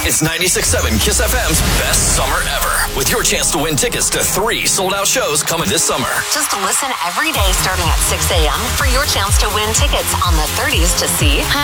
It's 96.7 Kiss FM's best summer ever, with your chance to win tickets to 3 sold-out shows coming this summer. Just listen every day starting at 6 a.m. for your chance to win tickets on the 30s to see